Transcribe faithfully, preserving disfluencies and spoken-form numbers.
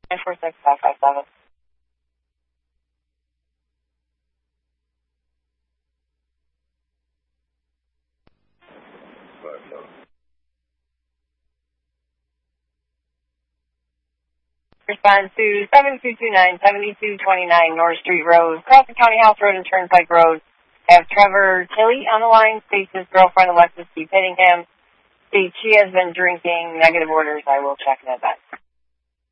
nine four six five five seven. Respond to seven two two nine, seven two two nine North Street Road, Carlton County House Road and Turnpike Road. Have Trevor Tilley on the line. States his girlfriend Alexis keep hitting him. States she has been drinking. Negative orders. I will check that back.